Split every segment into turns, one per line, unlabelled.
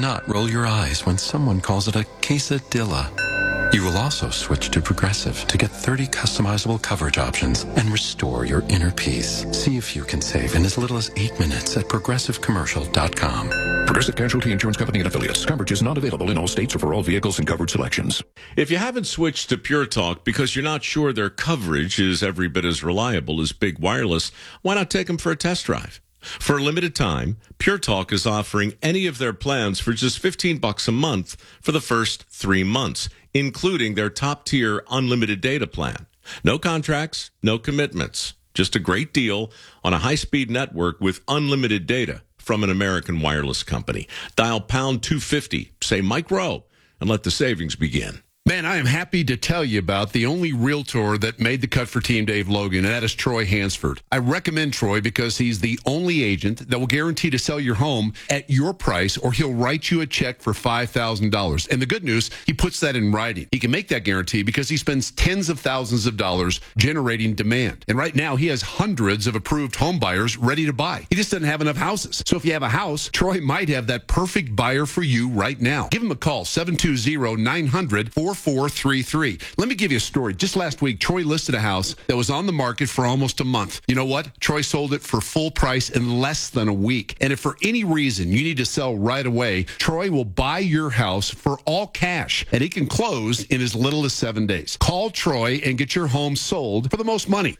not roll your eyes when someone calls it a quesadilla. You will also switch to Progressive to get 30 customizable coverage options and restore your inner peace. See if you can save in as little as 8 minutes at progressivecommercial.com.
Progressive Casualty Insurance Company and Affiliates. Coverage is not available in all states or for all vehicles and covered selections.
If you haven't switched to Pure Talk because you're not sure their coverage is every bit as reliable as Big Wireless, why not take them for a test drive? For a limited time, Pure Talk is offering any of their plans for just $15 a month for the first 3 months, including their top-tier unlimited data plan. No contracts, no commitments. Just a great deal on a high-speed network with unlimited data from an American wireless company. Dial pound 250, say Mike Rowe, and let the savings begin.
Man, I am happy to tell you about the only realtor that made the cut for Team Dave Logan, and that is Troy Hansford. I recommend Troy because he's the only agent that will guarantee to sell your home at your price, or he'll write you a check for $5,000. And the good news, he puts that in writing. He can make that guarantee because he spends tens of thousands of dollars generating demand. And right now, he has hundreds of approved home buyers ready to buy. He just doesn't have enough houses. So if you have a house, Troy might have that perfect buyer for you right now. Give him a call, 720-900-4433. Let me give you a story. Just last week, Troy listed a house that was on the market for almost a month. You know what? Troy sold it for full price in less than a week. And if for any reason you need to sell right away, Troy will buy your house for all cash, and he can close in as little as 7 days. Call Troy and get your home sold for the most money.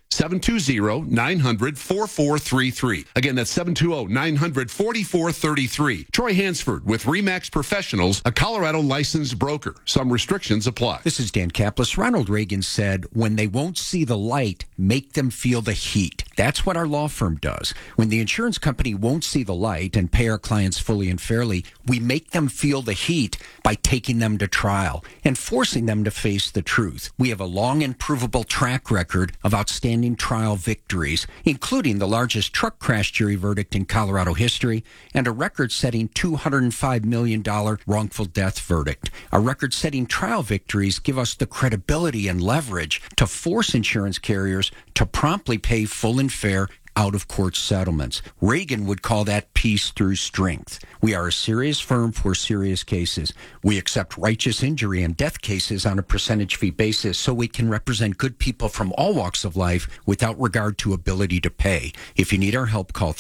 720-900-4433. Again, that's 720-900-4433. Troy Hansford with RE/MAX Professionals, a Colorado licensed broker. Some restrictions apply.
This is Dan Kaplan. Ronald Reagan said, when they won't see the light, make them feel the heat. That's what our law firm does. When the insurance company won't see the light and pay our clients fully and fairly, we make them feel the heat by taking them to trial and forcing them to face the truth. We have a long and provable track record of outstanding trial victories, including the largest truck crash jury verdict in Colorado history and a record-setting $205 million wrongful death verdict. Our record-setting trial victories give us the credibility and leverage to force insurance carriers to promptly pay full and fair out-of-court settlements. Reagan would call that peace through strength. We are a serious firm for serious cases. We accept righteous injury and death cases on a percentage fee basis so we can represent good people from all walks of life without regard to ability to pay. If you need our help, call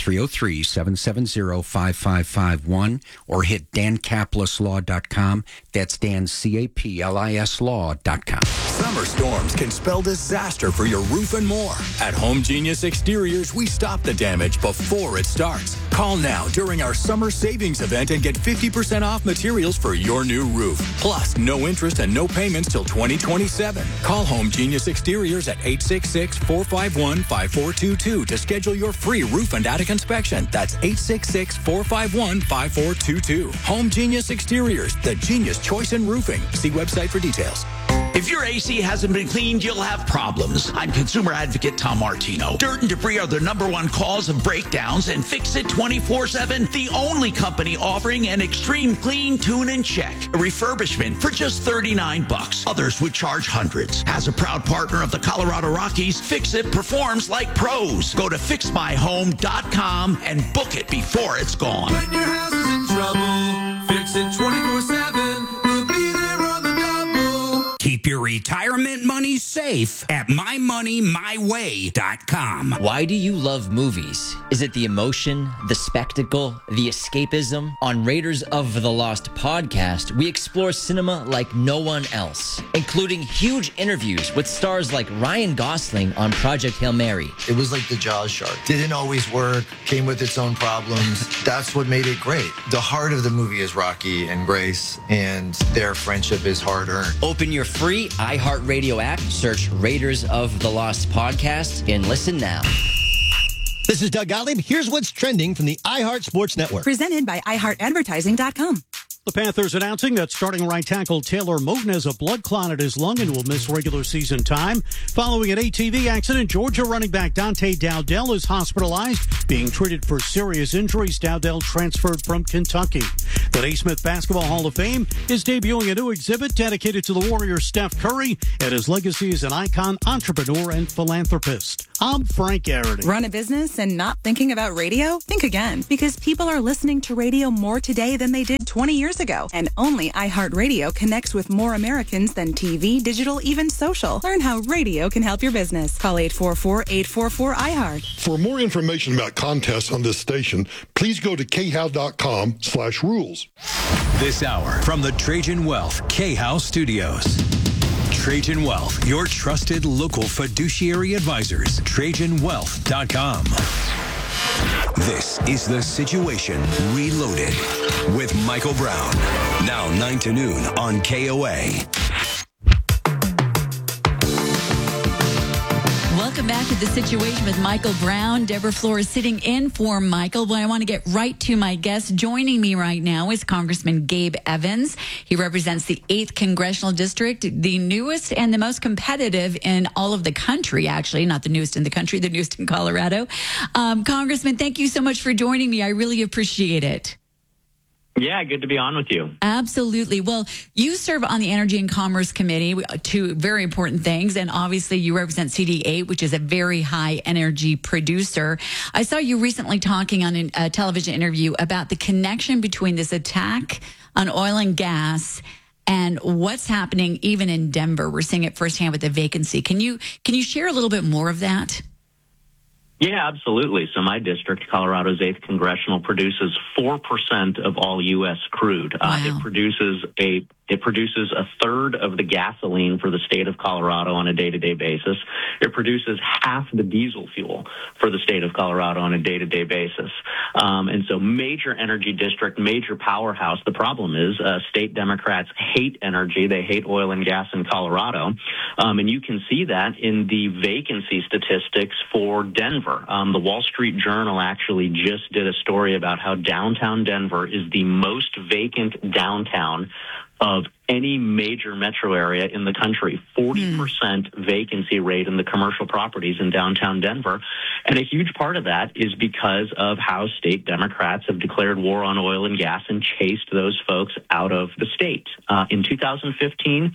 303-770-5551 or hit dancapluslaw.com. That's Dan, C-A-P-L-I-S law.com.
Summer storms can spell disaster for your roof and more. At Home Genius Exteriors, we stop the damage before it starts. Call now during our summer savings event and get 50% off materials for your new roof. Plus, no interest and no payments till 2027. Call Home Genius Exteriors at 866-451-5422 to schedule your free roof and attic inspection. That's 866-451-5422. Home Genius Exteriors, the genius choice in roofing. See website for details.
If your AC hasn't been cleaned, you'll have problems. I'm consumer advocate Tom Martino. Dirt and debris are the #1 cause of breakdowns, and Fix It 24/7, the only company offering an extreme clean, tune, and check. A refurbishment for just $39. Others would charge hundreds. As a proud partner of the Colorado Rockies, Fix It performs like pros. Go to fixmyhome.com and book it before it's gone.
When your house is in trouble, Fix It 24/7. We'll be there on the double.
Keep your retirement money safe at mymoneymyway.com.
Why do you love movies? Is it the emotion, the spectacle, the escapism? On Raiders of the Lost podcast, we explore cinema like no one else, including huge interviews with stars like Ryan Gosling on Project Hail Mary.
It was like the Jaws shark. Didn't always work, came with its own problems. That's what made it great. The heart of the movie is Rocky and Grace, and their friendship is hard-earned.
Open your free iHeartRadio app, search Raiders of the Lost podcast, and listen now.
This is Doug Gottlieb. Here's what's trending from the iHeart Sports Network.
Presented by iHeartAdvertising.com.
The Panthers announcing that starting right tackle Taylor Moton has a blood clot in his lung and will miss regular season time. Following an ATV accident, Georgia running back Dante Dowdell is hospitalized, being treated for serious injuries. Dowdell transferred from Kentucky. The The Naismith Basketball Hall of Fame is debuting a new exhibit dedicated to the Warriors Steph Curry and his legacy as an icon, entrepreneur, and philanthropist. I'm Frank Garrity.
Run a business and not thinking about radio? Think again, because people are listening to radio more today than they did 20 years ago. And only iHeartRadio connects with more Americans than TV, digital, even social. Learn how radio can help your business. Call 844-844-iHeart.
For more information about contests on this station, please go to khow.com/rules.
This hour from the Trajan Wealth K-How Studios. Trajan Wealth, your trusted local fiduciary advisors. TrajanWealth.com. This is The Situation Reloaded with Michael Brown. Now 9 to noon on KOA.
Welcome back to The Situation with Michael Brown. Deborah Flores sitting in for Michael. Well, I want to get right to my guest. Joining me right now is Congressman Gabe Evans. He represents the 8th Congressional District, the newest and the most competitive in all of the country, actually. Not the newest in the country, the newest in Colorado. Congressman, thank you so much for joining me. I really appreciate it.
Yeah, good to be on with you.
Absolutely. Well, you serve on the Energy and Commerce Committee, two very important things. And obviously you represent CD8, which is a very high energy producer. I saw you recently talking on a television interview about the connection between this attack on oil and gas and what's happening even in Denver. We're seeing it firsthand with the vacancy. Can you share a little bit more of that?
Yeah, absolutely. So my district, Colorado's 8th Congressional, produces 4% of all U.S. crude.
Wow.
It produces a third of the gasoline for the state of Colorado on a day-to-day basis. It produces half the diesel fuel for the state of Colorado on a day-to-day basis. And so major energy district, major powerhouse. The problem is state Democrats hate energy. They hate oil and gas in Colorado. And you can see that in the vacancy statistics for Denver. The Wall Street Journal actually just did a story about how downtown Denver is the most vacant downtown of any major metro area in the country. 40% vacancy rate in the commercial properties in downtown Denver. And a huge part of that is because of how state Democrats have declared war on oil and gas and chased those folks out of the state. In 2015,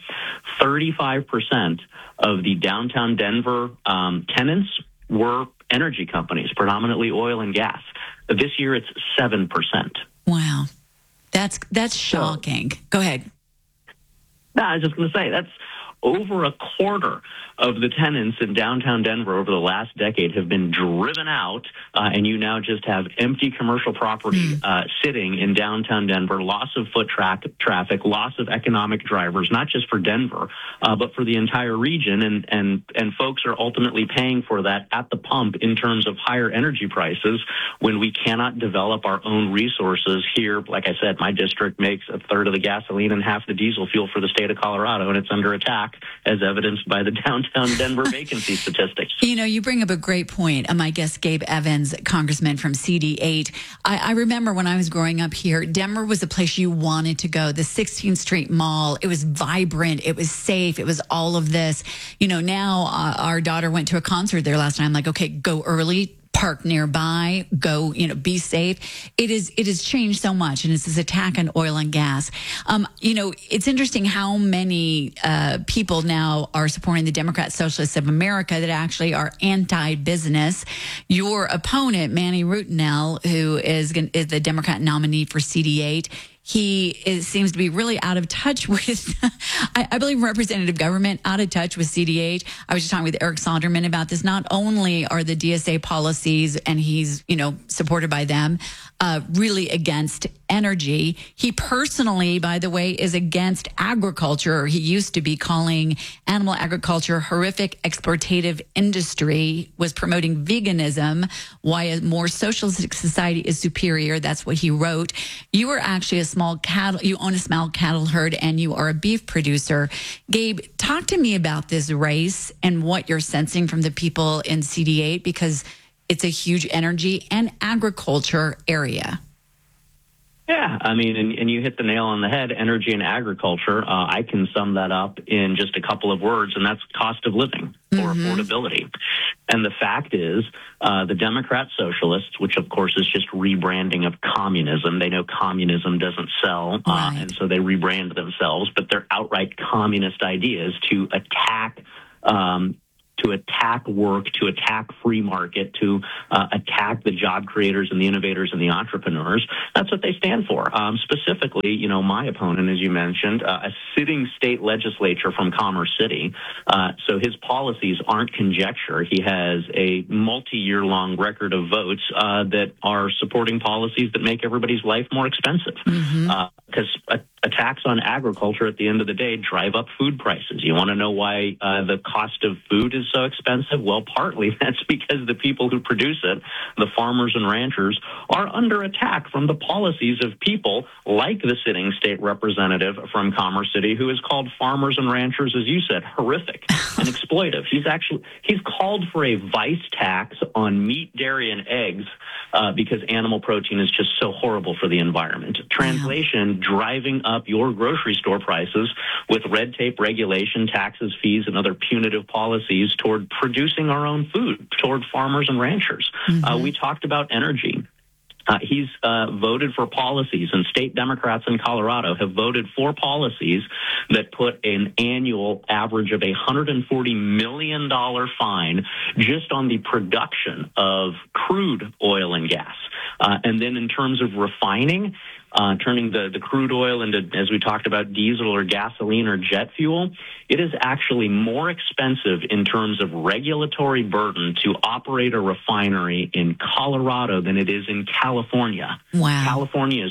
35% of the downtown Denver tenants were energy companies, predominantly oil and gas. This year, it's 7%.
Wow. That's shocking. Go ahead.
No, I was just going to say that's over a quarter of the tenants in downtown Denver over the last decade have been driven out, and you now just have empty commercial property sitting in downtown Denver, loss of foot traffic, loss of economic drivers, not just for Denver, but for the entire region, and folks are ultimately paying for that at the pump in terms of higher energy prices when we cannot develop our own resources here. Like I said, my district makes a third of the gasoline and half the diesel fuel for the state of Colorado, and it's under attack, as evidenced by the downtown Denver vacancy statistics.
You know, you bring up a great point. My guest, Gabe Evans, congressman from CD8. I remember when I was growing up here, Denver was a place you wanted to go. The 16th Street Mall, it was vibrant, it was safe, it was all of this. You know, now our daughter went to a concert there last night. I'm like, okay, go early, park nearby, go, be safe. It has changed so much, and it's this attack on oil and gas. It's interesting how many people now are supporting the Democrat Socialists of America that actually are anti-business. Your opponent, Manny Rutinel, who is the Democrat nominee for CD8, he seems to be really out of touch with, I believe, representative government, out of touch with CD8. I was just talking with Eric Sonderman about this. Not only are the DSA policies, and he's, supported by them, really against energy. He personally, by the way, is against agriculture. He used to be calling animal agriculture horrific exploitative industry, was promoting veganism, why a more socialistic society is superior. That's what he wrote. You are actually you own a small cattle herd, and you are a beef producer. Gabe, talk to me about this race and what you're sensing from the people in CD8, because it's a huge energy and agriculture area.
Yeah, I mean, and you hit the nail on the head, energy and agriculture. I can sum that up in just a couple of words, and that's cost of living or affordability. And the fact is, the Democrat socialists, which of course is just rebranding of communism, they know communism doesn't sell, and so they rebrand themselves, but they're outright communist ideas to attack work, to attack free market, to attack the job creators and the innovators and the entrepreneurs. That's what they stand for. Specifically, you know, my opponent, as you mentioned, a sitting state legislature from Commerce City. So his policies aren't conjecture. He has a multi-year-long record of votes that are supporting policies that make everybody's life more expensive. Because attacks on agriculture at the end of the day drive up food prices. You want to know why the cost of food is so expensive? Well, partly that's because the people who produce it, the farmers and ranchers, are under attack from the policies of people like the sitting state representative from Commerce City, who has called farmers and ranchers, as you said, horrific and exploitive. He's called for a vice tax on meat, dairy, and eggs because animal protein is just so horrible for the environment. Translation, driving up your grocery store prices with red tape, regulation, taxes, fees, and other punitive policies toward producing our own food, toward farmers and ranchers. We talked about energy. He's voted for policies, and state Democrats in Colorado have voted for policies that put an annual average of $140 million fine just on the production of crude oil and gas. And then in terms of refining, turning the crude oil into, as we talked about, diesel or gasoline or jet fuel, it is actually more expensive in terms of regulatory burden to operate a refinery in Colorado than it is in California.
Wow.
California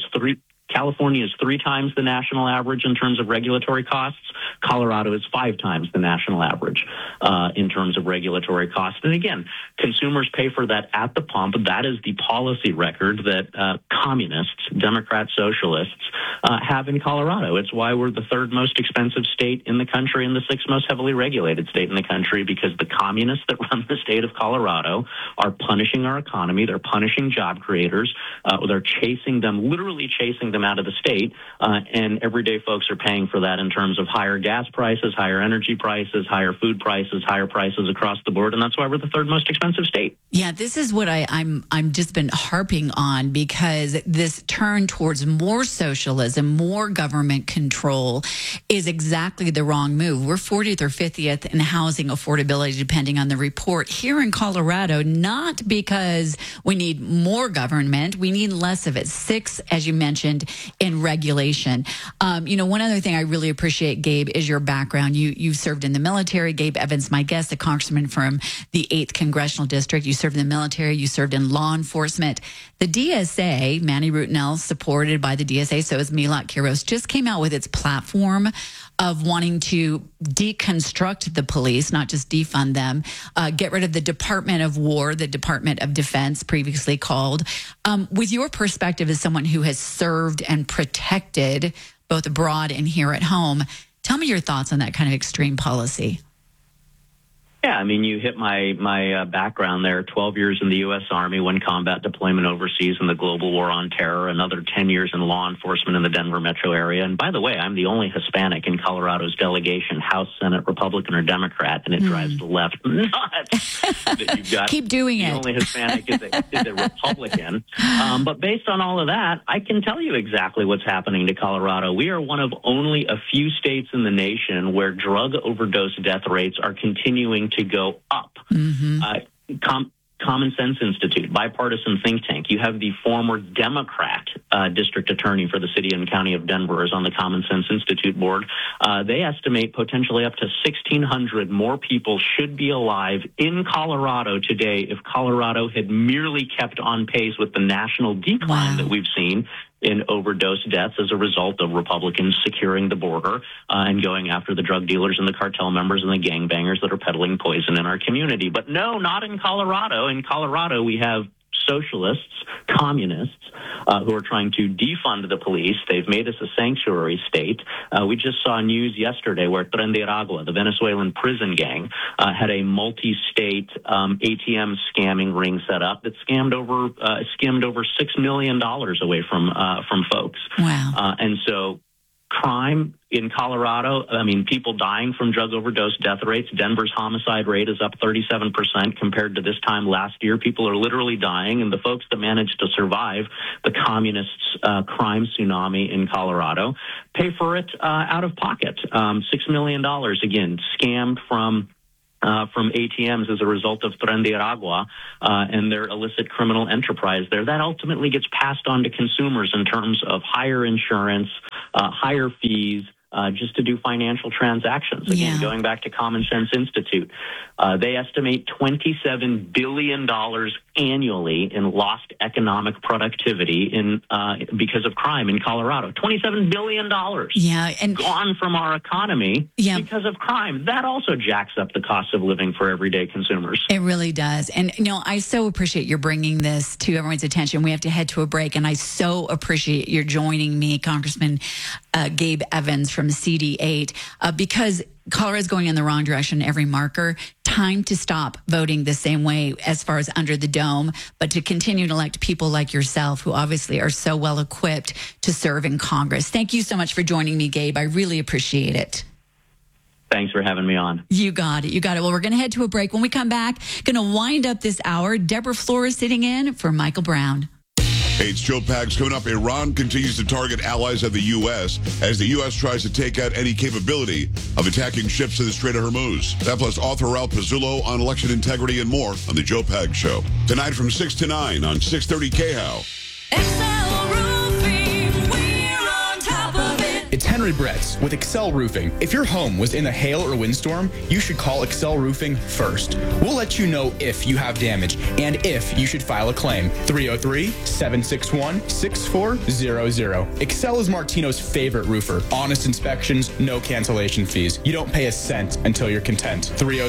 is 3 times the national average in terms of regulatory costs. Colorado is 5 times the national average in terms of regulatory costs. And again, consumers pay for that at the pump. That is the policy record that communists, Democrat socialists, have in Colorado. It's why we're the 3rd most expensive state in the country and the 6th most heavily regulated state in the country, because the communists that run the state of Colorado are punishing our economy. They're punishing job creators. They're chasing them, literally chasing them out of the state, and everyday folks are paying for that in terms of higher gas prices, higher energy prices, higher food prices, higher prices across the board, and that's why we're the 3rd most expensive state.
Yeah, this is what I'm just been harping on, because this turn towards more socialism, more government control is exactly the wrong move. We're 40th or 50th in housing affordability, depending on the report. Here in Colorado, not because we need more government, we need less of it. 6, as you mentioned, in regulation. One other thing I really appreciate, Gabe, is your background. You've served in the military. Gabe Evans, my guest, a congressman from the 8th Congressional District. You served in the military. You served in law enforcement. The DSA, Manny Rutinel, supported by the DSA, so is Milot Quiros, just came out with its platform of wanting to deconstruct the police, not just defund them, get rid of the Department of War, the Department of Defense, previously called. With your perspective as someone who has served and protected both abroad and here at home, tell me your thoughts on that kind of extreme policy.
Yeah, I mean, you hit my background there. 12 years in the U.S. Army, 1 combat deployment overseas in the global war on terror, another 10 years in law enforcement in the Denver metro area. And by the way, I'm the only Hispanic in Colorado's delegation, House, Senate, Republican, or Democrat, and it drives the left nuts that you've got.
Keep doing
the
it.
The only Hispanic is a Republican. But based on all of that, I can tell you exactly what's happening to Colorado. We are one of only a few states in the nation where drug overdose death rates are continuing to go up. Common Sense Institute, bipartisan think tank. You have the former Democrat district attorney for the city and county of Denver is on the Common Sense Institute board. They estimate potentially up to 1,600 more people should be alive in Colorado today if Colorado had merely kept on pace with the national decline that we've seen in overdose deaths as a result of Republicans securing the border and going after the drug dealers and the cartel members and the gangbangers that are peddling poison in our community. But no, not in Colorado. In Colorado, we have socialists, communists, who are trying to defund the police. They've made us a sanctuary state. We just saw news yesterday where Tren de Aragua, the Venezuelan prison gang, had a multi-state ATM scamming ring set up that skimmed over $6 million away from folks.
Wow.
And so crime in Colorado, people dying from drug overdose death rates. Denver's homicide rate is up 37% compared to this time last year. People are literally dying, and the folks that managed to survive the communists' crime tsunami in Colorado pay for it out of pocket. $6 million, again, scammed from ATMs as a result of Tren de Aragua and their illicit criminal enterprise there. That ultimately gets passed on to consumers in terms of higher insurance, higher fees, just to do financial transactions. Again, going back to Common Sense Institute, they estimate $27 billion annually in lost economic productivity because of crime in Colorado. $27 billion
and
gone from our economy because of crime. That also jacks up the cost of living for everyday consumers.
It really does. And, I so appreciate your bringing this to everyone's attention. We have to head to a break, and I so appreciate your joining me, Congressman Gabe Evans from CD8, because Colorado's going in the wrong direction every marker. Time to stop voting the same way as far as under the dome, but to continue to elect people like yourself who obviously are so well equipped to serve in Congress. Thank you so much for joining me, Gabe. I really appreciate it.
Thanks for having me on.
You got it. Well, we're going to head to a break. When we come back, going to wind up this hour. Deborah Flores sitting in for Michael Brown.
Hey, it's Joe Pags coming up. Iran continues to target allies of the U.S. as the U.S. tries to take out any capability of attacking ships in the Strait of Hormuz. That plus author Ralph Pizzullo on election integrity and more on The Joe Pags Show. Tonight from 6 to 9 on 630 KHOW.
It's Henry Bretz with Excel Roofing. If your home was in a hail or windstorm, you should call Excel Roofing first. We'll let you know if you have damage and if you should file a claim. 303-761-6400. Excel is Martino's favorite roofer. Honest inspections, no cancellation fees. You don't pay a cent until you're content.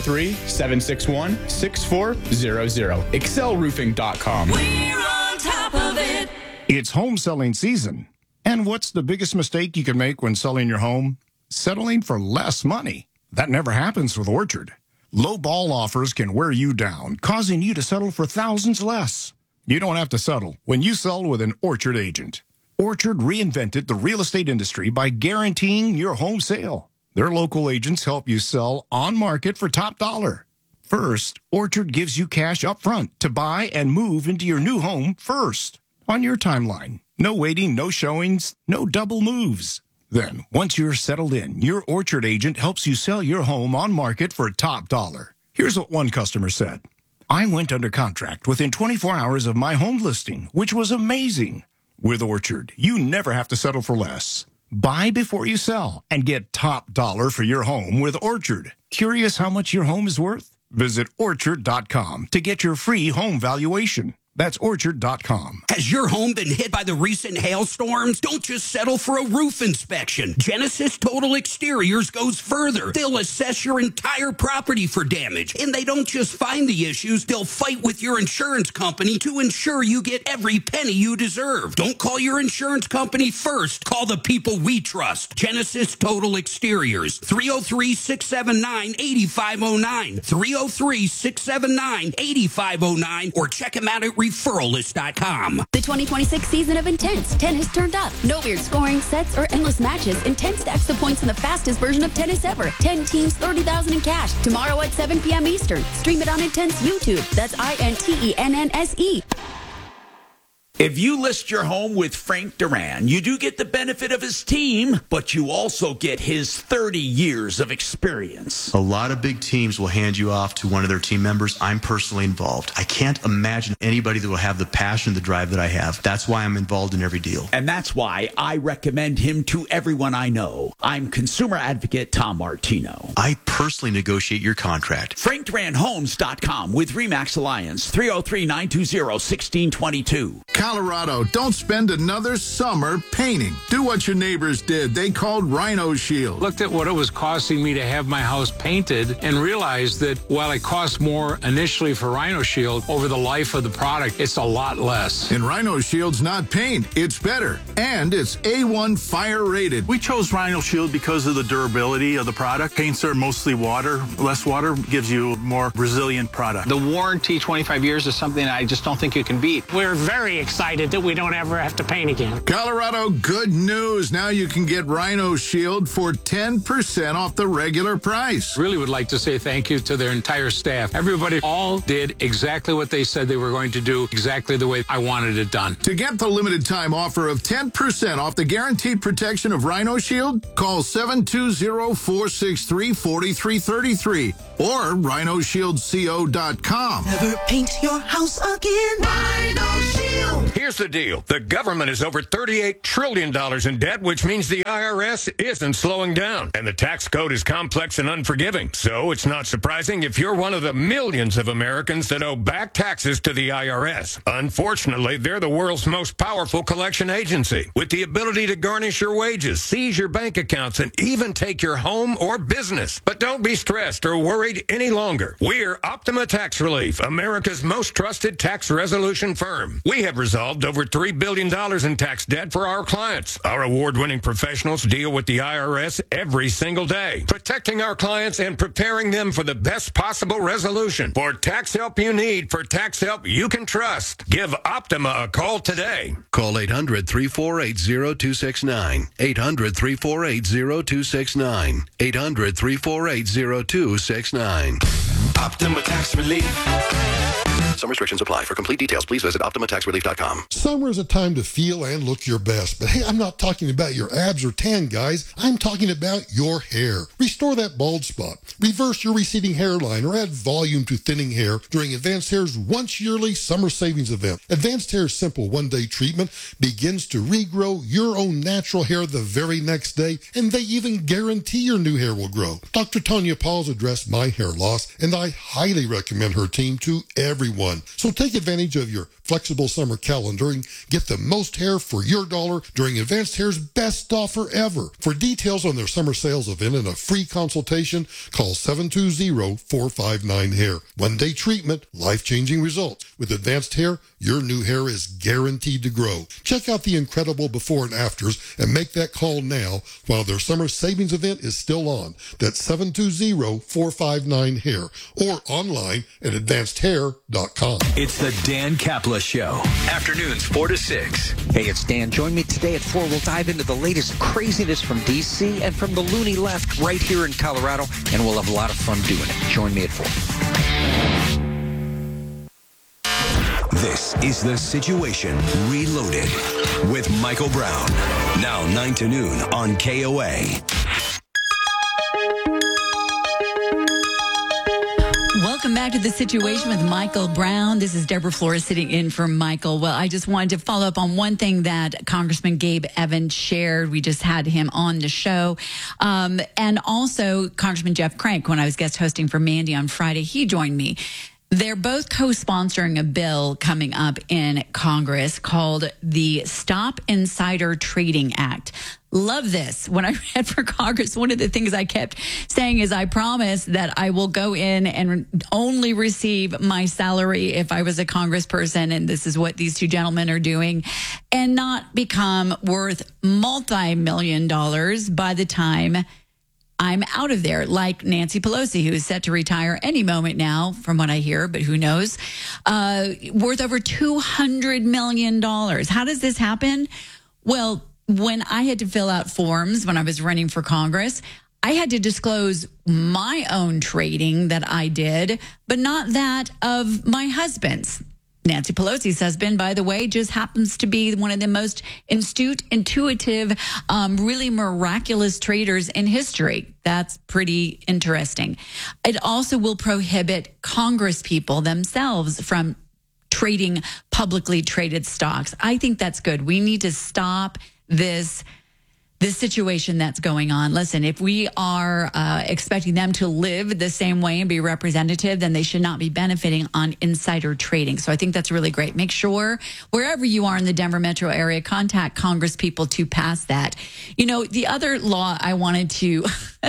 303-761-6400. ExcelRoofing.com.
We're on top of it.
It's home selling season. And what's the biggest mistake you can make when selling your home? Settling for less money. That never happens with Orchard. Low ball offers can wear you down, causing you to settle for thousands less. You don't have to settle when you sell with an Orchard agent. Orchard reinvented the real estate industry by guaranteeing your home sale. Their local agents help you sell on market for top dollar. First, Orchard gives you cash up front to buy and move into your new home first on your timeline. No waiting, no showings, no double moves. Then, once you're settled in, your Orchard agent helps you sell your home on market for top dollar. Here's what one customer said. I went under contract within 24 hours of my home listing, which was amazing. With Orchard, you never have to settle for less. Buy before you sell and get top dollar for your home with Orchard. Curious how much your home is worth? Visit Orchard.com to get your free home valuation. That's Orchard.com.
Has your home been hit by the recent hailstorms? Don't just settle for a roof inspection. Genesis Total Exteriors goes further. They'll assess your entire property for damage. And they don't just find the issues, they'll fight with your insurance company to ensure you get every penny you deserve. Don't call your insurance company first. Call the people we trust. Genesis Total Exteriors. 303-679-8509. 303-679-8509. Or check them out at referralist.com.
The 2026 season of Intense 10 has turned up. No weird scoring, sets, or endless matches. Intense stacks the points in the fastest version of tennis ever. 10 teams, $30,000 in cash. Tomorrow at 7 p.m. Eastern. Stream it on Intense YouTube. That's INTENNSE.
If you list your home with Frank Duran, you do get the benefit of his team, but you also get his 30 years of experience.
A lot of big teams will hand you off to one of their team members. I'm personally involved. I can't imagine anybody that will have the passion and the drive that I have. That's why I'm involved in every deal.
And that's why I recommend him to everyone I know. I'm consumer advocate Tom Martino.
I personally negotiate your contract.
FrankDuranHomes.com with RE/MAX Alliance, 303-920-1622.
Colorado, don't spend another summer painting. Do what your neighbors did. They called Rhino Shield.
Looked at what it was costing me to have my house painted and realized that while it cost more initially for Rhino Shield, over the life of the product, it's a lot less.
And Rhino Shield's not paint, it's better. And it's A1 fire rated.
We chose Rhino Shield because of the durability of the product. Paints are mostly water. Less water gives you a more resilient product.
The warranty, 25 years, is something I just don't think you can beat.
We're very excited that we don't ever have to paint again.
Colorado, good news. Now you can get Rhino Shield for 10% off the regular price.
Really would like to say thank you to their entire staff. Everybody all did exactly what they said they were going to do, exactly the way I wanted it done.
To get the limited time offer of 10% off the guaranteed protection of Rhino Shield, call 720-463-4333 or rhinoshieldco.com.
Never paint your house again. Rhino Shield.
Here's the deal. The government is over $38 trillion in debt, which means the IRS isn't slowing down. And the tax code is complex and unforgiving. So it's not surprising if you're one of the millions of Americans that owe back taxes to the IRS. Unfortunately, they're the world's most powerful collection agency, with the ability to garnish your wages, seize your bank accounts, and even take your home or business. But don't be stressed or worried any longer. We're Optima Tax Relief, America's most trusted tax resolution firm. We have resolved over $3 billion in tax debt for our clients. Our award-winning professionals deal with the IRS every single day, protecting our clients and preparing them for the best possible resolution. For tax help you need, for tax help you can trust, give Optima a call today.
Call 800-348-0269. 800-348-0269. 800-348-0269.
Optima Tax Relief.
Some restrictions apply. For complete details, please visit OptimaTaxRelief.com.
Summer is a time to feel and look your best. But hey, I'm not talking about your abs or tan, guys. I'm talking about your hair. Restore that bald spot. Reverse your receding hairline or add volume to thinning hair during Advanced Hair's once yearly summer savings event. Advanced Hair's simple one-day treatment begins to regrow your own natural hair the very next day, and they even guarantee your new hair will grow. Dr. Tanya Paul's addressed my hair loss, and I highly recommend her team to everyone. So take advantage of your flexible summer calendar and get the most hair for your dollar during Advanced Hair's best offer ever. For details on their summer sales event and a free consultation, call 720-459-HAIR. One-day treatment, life-changing results. With Advanced Hair, your new hair is guaranteed to grow. Check out the incredible before and afters and make that call now while their summer savings event is still on. That's 720-459-HAIR or online at advancedhair.com.
It's the Dan Kaplan Show. Afternoons 4 to 6.
Hey, it's Dan. Join me today at 4. We'll dive into the latest craziness from D.C. and from the loony left right here in Colorado, and we'll have a lot of fun doing it. Join me at 4.
This is The Situation Reloaded with Michael Brown. Now 9 to noon on KOA.
Welcome back to The Situation with Michael Brown. This is Deborah Flores sitting in for Michael. Well, I just wanted to follow up on one thing that Congressman Gabe Evans shared. We just had him on the show. And also Congressman Jeff Crank, when I was guest hosting for Mandy on Friday, he joined me. They're both co-sponsoring a bill coming up in Congress called the Stop Insider Trading Act. Love this. When I ran for Congress, one of the things I kept saying is I promise that I will go in and only receive my salary if I was a congressperson, and this is what these two gentlemen are doing, and not become worth multi-million dollars by the time I'm out of there, like Nancy Pelosi, who is set to retire any moment now, from what I hear, but who knows, worth over $200 million. How does this happen? Well, when I had to fill out forms when I was running for Congress, I had to disclose my own trading that I did, but not that of my husband's. Nancy Pelosi's husband, by the way, just happens to be one of the most astute, intuitive, really miraculous traders in history. That's pretty interesting. It also will prohibit Congress people themselves from trading publicly traded stocks. I think that's good. We need to stop this this situation that's going on. Listen, if we are expecting them to live the same way and be representative, then they should not be benefiting on insider trading. So I think that's really great. Make sure wherever you are in the Denver metro area, contact Congress people to pass that. You know, the other law I wanted to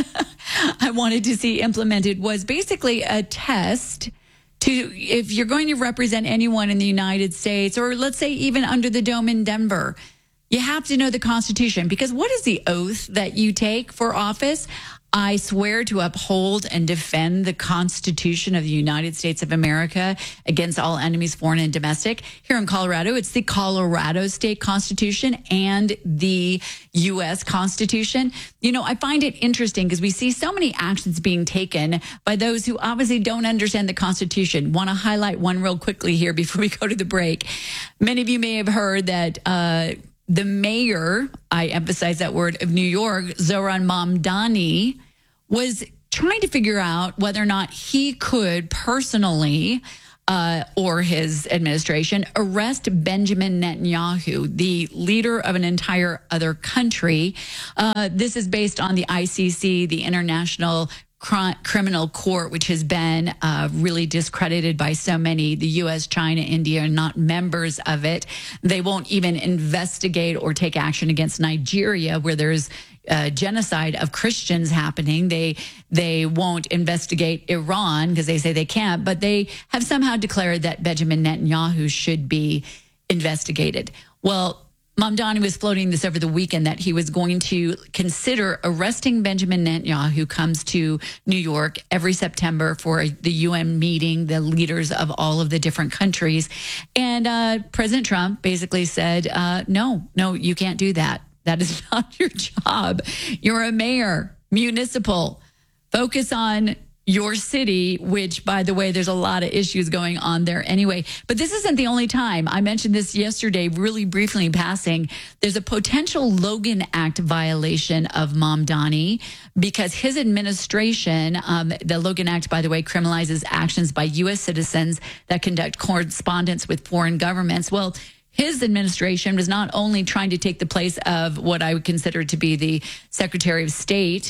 see implemented was basically a test to, if you're going to represent anyone in the United States, or let's say even under the dome in Denver, you have to know the Constitution, because what is the oath that you take for office? I swear to uphold and defend the Constitution of the United States of America against all enemies, foreign and domestic. Here in Colorado, it's the Colorado State Constitution and the U.S. Constitution. You know, I find it interesting because we see so many actions being taken by those who obviously don't understand the Constitution. Want to highlight one real quickly here before we go to the break. Many of you may have heard that the mayor, I emphasize that word, of New York, Zoran Mamdani, was trying to figure out whether or not he could personally, or his administration, arrest Benjamin Netanyahu, the leader of an entire other country. This is based on the ICC, the International Criminal Court, which has been really discredited by so many. The U.S., China, India are not members of it. They won't even investigate or take action against Nigeria, where there's genocide of Christians happening. They won't investigate Iran because they say they can't, but they have somehow declared that Benjamin Netanyahu should be investigated. Well, Mamdani was floating this over the weekend that he was going to consider arresting Benjamin Netanyahu, who comes to New York every September for the UN meeting, the leaders of all of the different countries. And President Trump basically said, no, you can't do that. That is not your job. You're a mayor, municipal. Focus on your city, which, by the way, there's a lot of issues going on there anyway. But this isn't the only time. I mentioned this yesterday, really briefly in passing. There's a potential Logan Act violation of Mamdani because his administration, the Logan Act, by the way, criminalizes actions by U.S. citizens that conduct correspondence with foreign governments. Well, his administration was not only trying to take the place of what I would consider to be the Secretary of State,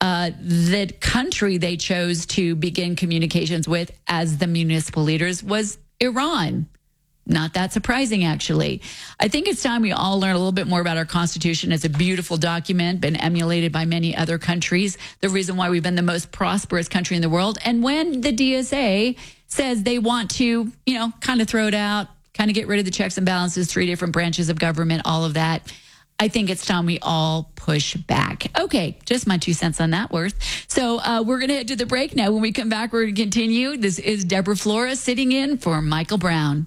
the country they chose to begin communications with as the municipal leaders was Iran. Not that surprising, actually. I think it's time we all learn a little bit more about our Constitution. It's a beautiful document, been emulated by many other countries. The reason why we've been the most prosperous country in the world. And when the DSA says they want to, kind of throw it out, kind of get rid of the checks and balances, 3 different branches of government, all of that, I think it's time we all push back. Okay, just my 2 cents on that worth. So we're going to head to the break now. When we come back, we're going to continue. This is Deborah Flores sitting in for Michael Brown.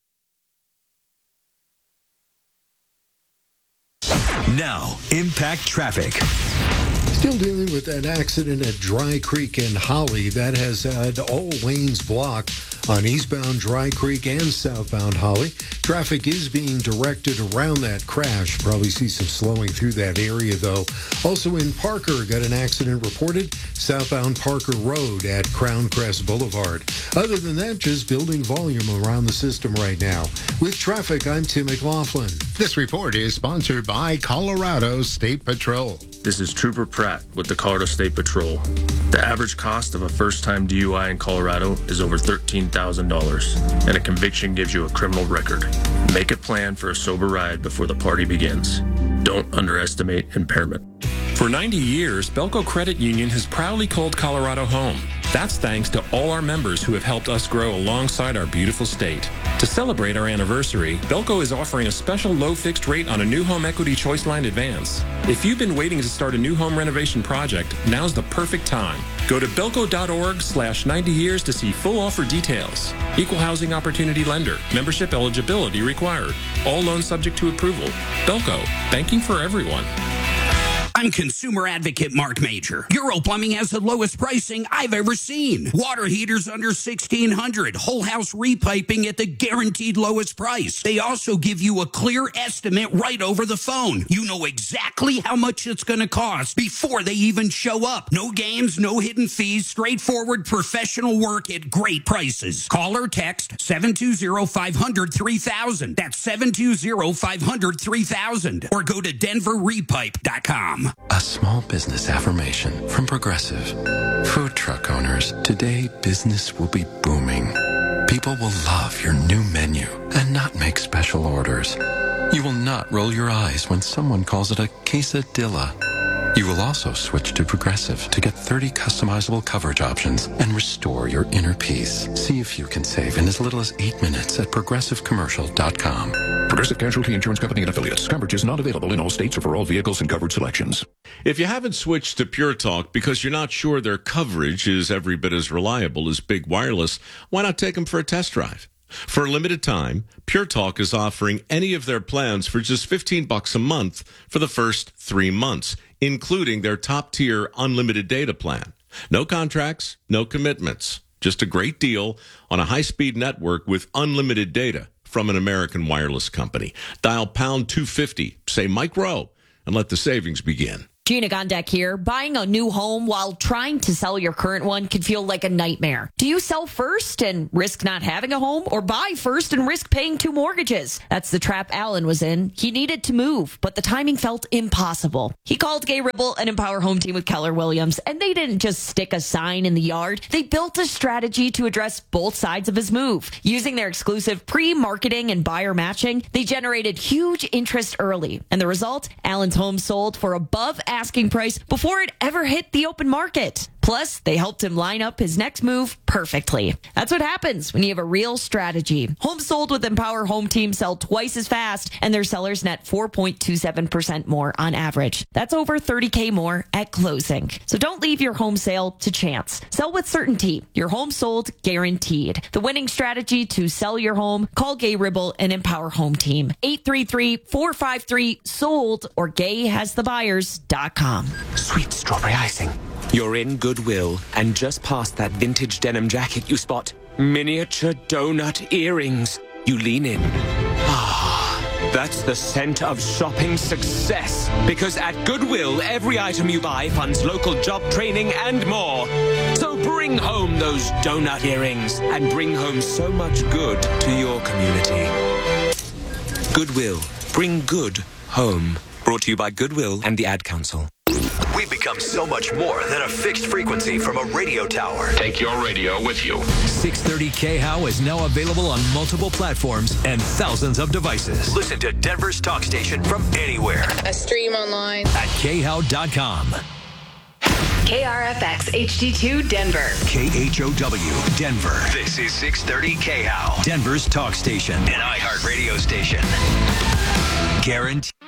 Now, Impact Traffic.
Still dealing with that accident at Dry Creek in Holly. That has had all lanes blocked on eastbound Dry Creek and southbound Holly. Traffic is being directed around that crash. Probably see some slowing through that area, though. Also in Parker, got an accident reported southbound Parker Road at Crown Crest Boulevard. Other than that, just building volume around the system right now. With traffic, I'm Tim McLaughlin.
This report is sponsored by Colorado State Patrol.
This is Trooper Pratt with the Colorado State Patrol. The average cost of a first-time DUI in Colorado is over $13,000, and a conviction gives you a criminal record. Make a plan for a sober ride before the party begins. Don't underestimate impairment.
For 90 years, Belco Credit Union has proudly called Colorado home. That's thanks to all our members who have helped us grow alongside our beautiful state. To celebrate our anniversary, Belco is offering a special low fixed rate on a new home equity choice line advance. If you've been waiting to start a new home renovation project, now's the perfect time. Go to belco.org/90 years to see full offer details. Equal housing opportunity lender. Membership eligibility required. All loans subject to approval. Belco, banking for everyone.
I'm consumer advocate Mark Major. Euro Plumbing has the lowest pricing I've ever seen. Water heaters under $1,600. Whole house repiping at the guaranteed lowest price. They also give you a clear estimate right over the phone. You know exactly how much it's going to cost before they even show up. No games, no hidden fees, straightforward professional work at great prices. Call or text 720-500-3000. That's 720-500-3000. Or go to denverrepipe.com.
A small business affirmation from Progressive. Food truck owners, today business will be booming. People will love your new menu and not make special orders. You will not roll your eyes when someone calls it a quesadilla. You will also switch to Progressive to get 30 customizable coverage options and restore your inner peace. See if you can save in as little as 8 minutes at progressivecommercial.com.
Progressive Casualty Insurance Company and Affiliates. Coverage is not available in all states or for all vehicles and coverage selections.
If you haven't switched to Pure Talk because you're not sure their coverage is every bit as reliable as Big Wireless, why not take them for a test drive? For a limited time, Pure Talk is offering any of their plans for just $15 a month for the first 3 months, including their top-tier unlimited data plan. No contracts, no commitments. Just a great deal on a high-speed network with unlimited data from an American wireless company. Dial pound 250, say Mike Rowe, and let the savings begin.
Gina Gondek here. Buying a new home while trying to sell your current one can feel like a nightmare. Do you sell first and risk not having a home, or buy first and risk paying 2 mortgages? That's the trap Alan was in. He needed to move, but the timing felt impossible. He called Gay Ribble and Empower Home Team with Keller Williams, and they didn't just stick a sign in the yard. They built a strategy to address both sides of his move. Using their exclusive pre-marketing and buyer matching, they generated huge interest early. And the result? Alan's home sold for above asking price before it ever hit the open market. Plus, they helped him line up his next move perfectly. That's what happens when you have a real strategy. Homes sold with Empower Home Team sell twice as fast, and their sellers net 4.27% more on average. That's over $30K more at closing. So don't leave your home sale to chance. Sell with certainty. Your home sold guaranteed. The winning strategy to sell your home? Call Gay Ribble and Empower Home Team. 833-453-SOLD or gayhasthebuyers.com.
Sweet strawberry icing. You're in Goodwill, and just past that vintage denim jacket you spot miniature donut earrings. You lean in. Ah, that's the scent of shopping success. Because at Goodwill, every item you buy funds local job training and more. So bring home those donut earrings and bring home so much good to your community. Goodwill. Bring good home. Brought to you by Goodwill and the Ad Council.
We've become so much more than a fixed frequency from a radio tower.
Take your radio with you.
630 KHOW is now available on multiple platforms and thousands of devices.
Listen to Denver's talk station from anywhere.
A stream online
at KHOW.com.
KRFX HD2 Denver.
KHOW Denver.
This is 630 KHOW.
Denver's talk station.
An iHeart radio station.
Guaranteed.